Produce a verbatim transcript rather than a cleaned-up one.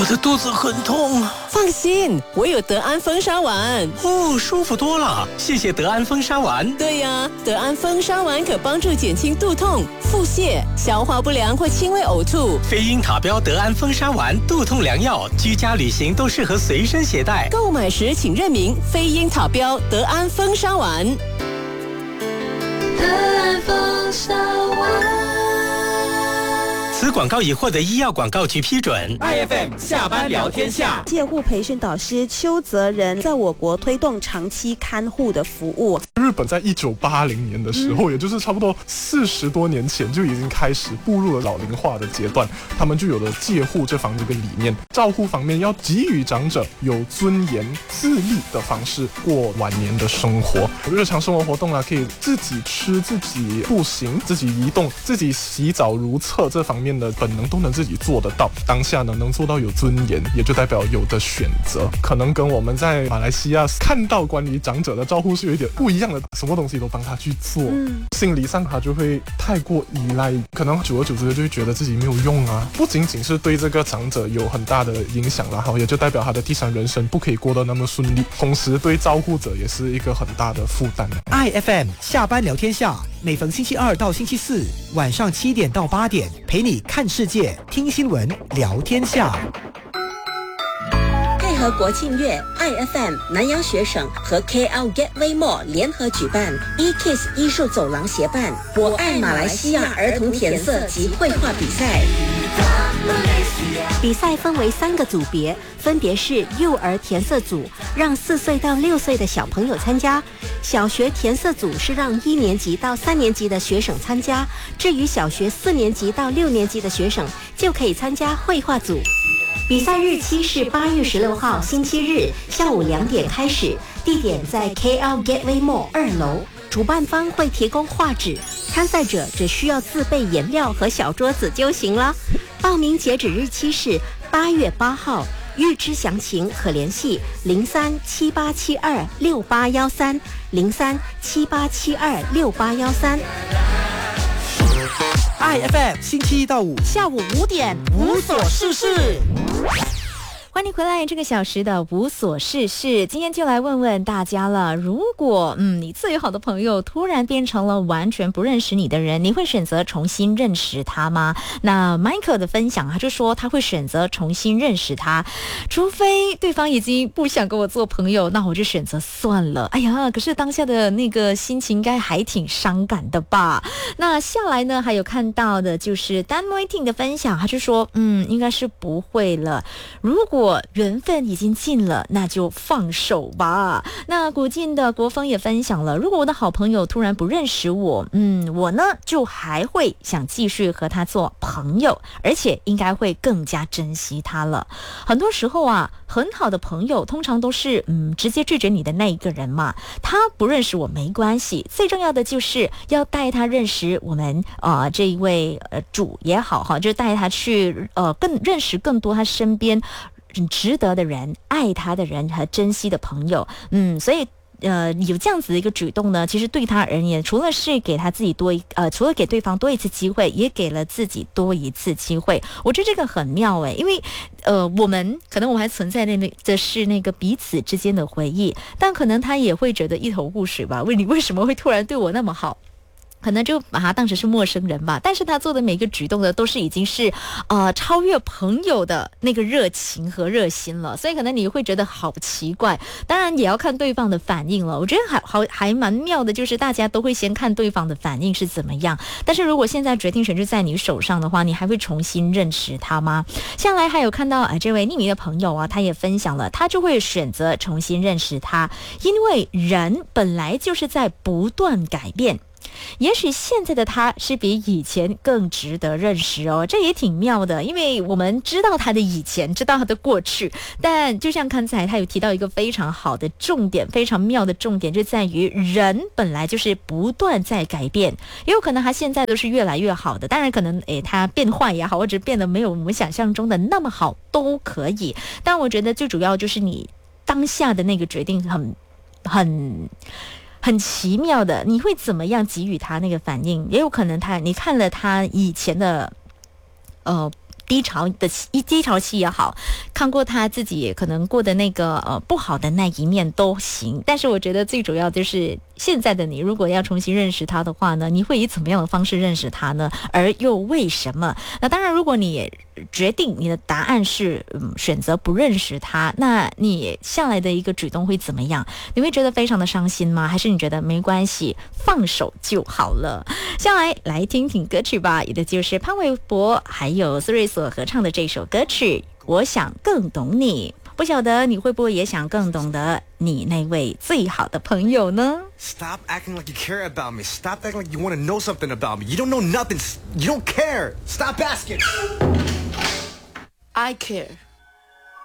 我的肚子很痛。 放心，我有德安风沙丸。 哦，舒服多了，谢谢德安风沙丸。 对呀，德安风沙丸可帮助减轻肚痛、腹泻、消化不良或轻微呕吐。 飞鹰塔标德安风沙丸，肚痛良药，居家旅行都适合随身携带。 购买时请认明飞鹰塔标德安风沙丸。 德安风沙丸。 此广告已获得医药广告局批准。 I F M 下班聊天下， 介护培训导师邱泽仁在我国推动长期看护的服务。 日本在一九八零年的时候、嗯、也就是差不多四十多年前就已经开始步入了老龄化的阶段，他们就有了介护这方面的理念，照护方面要给予长者有尊严、自立的方式过晚年的生活。日常生活活动啊，可以自己吃、自己步行、自己移动、自己洗澡如厕，这方面的本能都能自己做得到。当下呢，能做到有尊严，也就代表有的选择，可能跟我们在马来西亚看到关于长者的照护是有一点不一样的，什么东西都帮他去做、嗯、心理上他就会太过依赖，可能久而久之就会觉得自己没有用啊。不仅仅是对这个长者有很大的影响啦，也就代表他的第三人生不可以过得那么顺利，同时对照顾者也是一个很大的负担。 I F M 下班聊天下，每逢星期二到星期四晚上七点到八点，陪你看世界、听新闻、聊天下。 配合国庆月 ，I F M 南洋学省和 K L Gateway Mall 联合举办 E-Kids 艺术走廊协办“我爱马来西亚”儿童填色及绘画比赛。比赛分为三个组别，分别是幼儿填色组，让四岁到六岁的小朋友参加；小学填色组是让一年级到三年级的学生参加；至于小学四年级到六年级的学生，就可以参加绘画组。比赛日期是八月十六号星期日下午两点开始，地点在 K L Gateway Mall 二楼。主办方会提供画纸，参赛者只需要自备颜料和小桌子就行了。报名截止日期是八月八号，预知详情可联系零三七八七二六八幺三零三七八七二六八幺三。 I F M 星期一到五下午五点无所事事。 欢迎回来这个小时的无所事事，今天就来问问大家了，如果嗯你最好的朋友突然变成了完全不认识你的人，你会选择重新认识他吗？那 Michael 的分享他就说他会选择重新认识他，除非对方已经不想跟我做朋友，那我就选择算了。哎呀，可是当下的那个心情应该还挺伤感的吧。那下来呢，还有看到的就是Dan Moiting 的分享，他就说嗯应该是不会了，如果果缘分已经尽了，那就放手吧。那古晋的国风也分享了，如果我的好朋友突然不认识我，嗯，我呢就还会想继续和他做朋友，而且应该会更加珍惜他了。很多时候啊，很好的朋友通常都是嗯直接拒绝你的那一个人嘛，他不认识我没关系，最重要的就是要带他认识我们呃这一位呃主也好哈，就带他去呃更认识更多他身边值得的人、爱他的人和珍惜的朋友。嗯，所以呃有这样子的一个举动呢，其实对他而言，除了是给他自己多一呃除了给对方多一次机会，也给了自己多一次机会。我觉得这个很妙诶，因为呃我们可能我们还存在那的是那个彼此之间的回忆，但可能他也会觉得一头雾水吧，问你为什么会突然对我那么好，可能就把他当成是陌生人吧，但是他做的每个举动呢，都是已经是呃超越朋友的那个热情和热心了，所以可能你会觉得好奇怪。当然也要看对方的反应了，我觉得还好还蛮妙的，就是大家都会先看对方的反应是怎么样。但是如果现在决定权就在你手上的话，你还会重新认识他吗？下来还有看到啊、呃、这位匿名的朋友啊，他也分享了，他就会选择重新认识他，因为人本来就是在不断改变。也许现在的他是比以前更值得认识哦，这也挺妙的，因为我们知道他的以前，知道他的过去，但就像刚才他有提到一个非常好的重点，非常妙的重点，就在于人本来就是不断在改变，也有可能他现在都是越来越好的，当然可能诶他变坏也好，或者变得没有我们想象中的那么好都可以，但我觉得最主要就是你当下的那个决定很很很奇妙的，你会怎么样给予他那个反应？也有可能他你看了他以前的呃低潮的一低潮期也好，看过他自己可能过的那个呃不好的那一面都行。但是我觉得最主要就是现在的你，如果要重新认识他的话呢，你会以怎么样的方式认识他呢？而又为什么？那当然，如果你决定你的答案是嗯选择不认识他，那你下来的一个举动会怎么样？你会觉得非常的伤心吗？还是你觉得没关系，放手就好了？下来来听听歌曲吧，也就是潘玮柏还有苏芮所合唱的这首歌曲《我想更懂你》。不晓得你会不会也想更懂得你那位最好的朋友呢？ Stop acting like you care about me. Stop acting like you want to know something about me. You don't know nothing. You don't care. Stop asking. I care.